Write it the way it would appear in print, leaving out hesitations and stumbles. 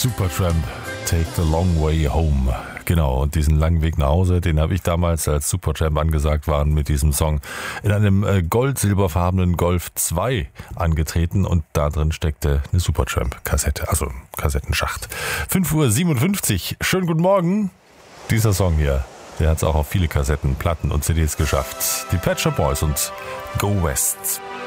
Supertramp, Take the Long Way Home. Genau, und diesen langen Weg nach Hause, den habe ich damals, als Supertramp angesagt waren, mit diesem Song in einem gold-silberfarbenen Golf 2 angetreten und da drin steckte eine Supertramp-Kassette, also Kassettenschacht. 5:57 Uhr, schönen guten Morgen. Dieser Song hier, der hat es auch auf viele Kassetten, Platten und CDs geschafft. Die Pet Shop Boys und Go West.